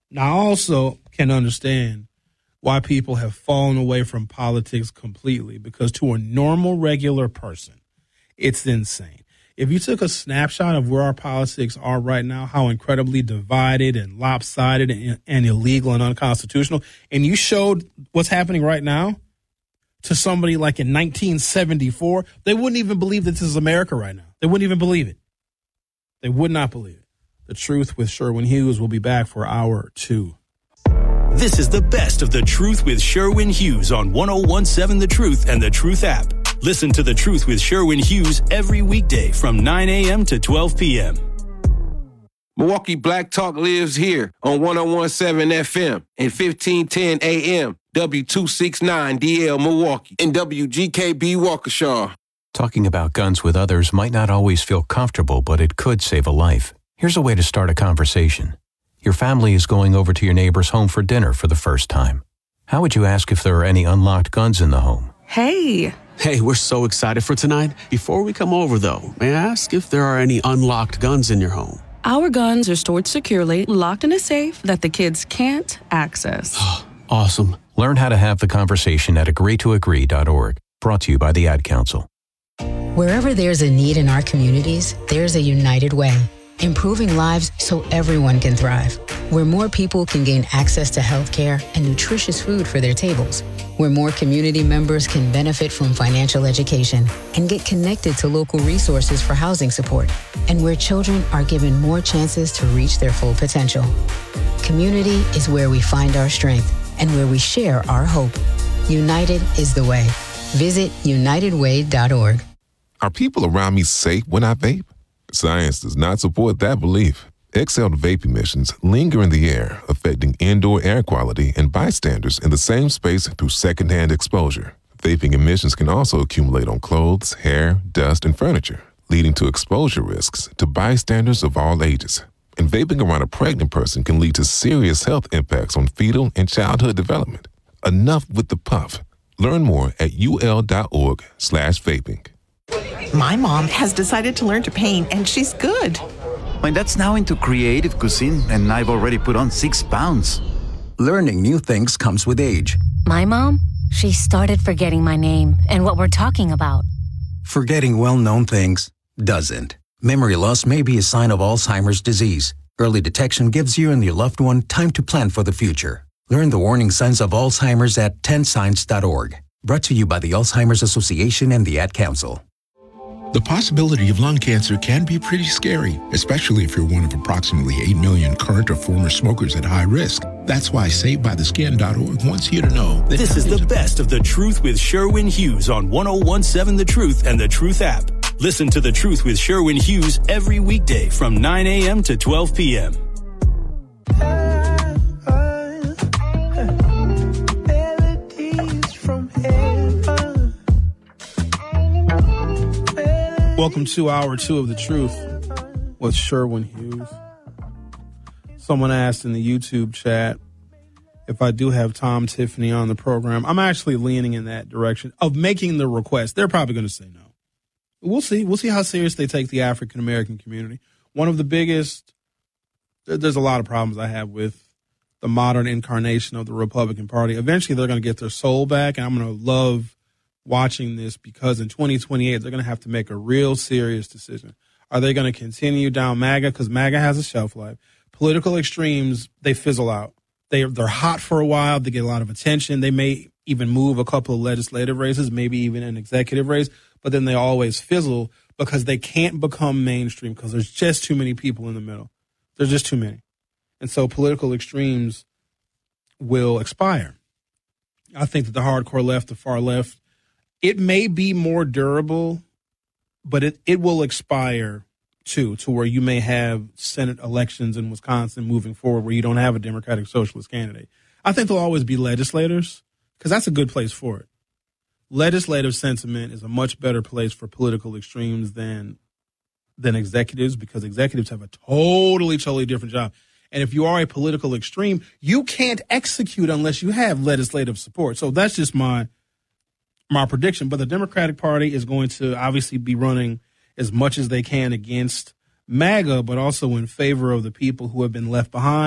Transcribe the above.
Now, I also can understand why people have fallen away from politics completely, because to a normal, regular person, it's insane. If you took a snapshot of where our politics are right now, how incredibly divided and lopsided and illegal and unconstitutional, and you showed what's happening right now to somebody like in 1974, they wouldn't even believe that this is America right now. They wouldn't even believe it. They would not believe it. The Truth with Sherwin Hughes will be back for hour 2. This is the best of The Truth with Sherwin Hughes on 101.7 The Truth and The Truth app. Listen to The Truth with Sherwin Hughes every weekday from 9 a.m. to 12 p.m. Milwaukee Black Talk lives here on 101.7 FM and 1510 AM, W269DL Milwaukee, and WGKB Waukesha. Talking about guns with others might not always feel comfortable, but it could save a life. Here's a way to start a conversation. Your family is going over to your neighbor's home for dinner for the first time. How would you ask if there are any unlocked guns in the home? Hey, we're so excited for tonight. Before we come over, though, may I ask if there are any unlocked guns in your home? Our guns are stored securely, locked in a safe that the kids can't access. Awesome. Learn how to have the conversation at agreetoagree.org. Brought to you by the Ad Council. Wherever there's a need in our communities, there's a United Way. Improving lives so everyone can thrive. Where more people can gain access to health care and nutritious food for their tables. Where more community members can benefit from financial education and get connected to local resources for housing support. And where children are given more chances to reach their full potential. Community is where we find our strength and where we share our hope. United is the way. Visit unitedway.org. Are people around me safe when I vape? Science does not support that belief. Exhaled vape emissions linger in the air, affecting indoor air quality and bystanders in the same space through secondhand exposure. Vaping emissions can also accumulate on clothes, hair, dust, and furniture, leading to exposure risks to bystanders of all ages. And vaping around a pregnant person can lead to serious health impacts on fetal and childhood development. Enough with the puff. Learn more at ul.org/vaping. My mom has decided to learn to paint, and she's good. My dad's now into creative cuisine, and I've already put on 6 pounds. Learning new things comes with age. My mom, she started forgetting my name and what we're talking about. Forgetting well-known things doesn't. Memory loss may be a sign of Alzheimer's disease. Early detection gives you and your loved one time to plan for the future. Learn the warning signs of Alzheimer's at 10signs.org. Brought to you by the Alzheimer's Association and the Ad Council. The possibility of lung cancer can be pretty scary, especially if you're one of approximately 8 million current or former smokers at high risk. That's why SaveByTheSkin.org wants you to know that this is the best of The Truth with Sherwin Hughes on 101.7 The Truth and The Truth app. Listen to The Truth with Sherwin Hughes every weekday from 9 a.m. to 12 p.m. Welcome to hour 2 of The Truth with Sherwin Hughes. Someone asked in the YouTube chat if I do have Tom Tiffany on the program. I'm actually leaning in that direction of making the request. They're probably going to say no. We'll see. We'll see how serious they take the African-American community. One of the biggest, there's a lot of problems I have with the modern incarnation of the Republican Party. Eventually, they're going to get their soul back, and I'm going to love watching this because in 2028, they're going to have to make a real serious decision. Are they going to continue down MAGA? Because MAGA has a shelf life. Political extremes, they fizzle out. They're hot for a while. They get a lot of attention. They may even move a couple of legislative races, maybe even an executive race, but then they always fizzle because they can't become mainstream because there's just too many people in the middle. There's just too many. And so political extremes will expire. I think that the hardcore left, the far left, it may be more durable, but it will expire too, to where you may have Senate elections in Wisconsin moving forward where you don't have a Democratic Socialist candidate. I think there'll always be legislators because that's a good place for it. Legislative sentiment is a much better place for political extremes than executives because executives have a totally different job. And if you are a political extreme, you can't execute unless you have legislative support. So that's just my prediction. But the Democratic Party is going to obviously be running as much as they can against MAGA, but also in favor of the people who have been left behind.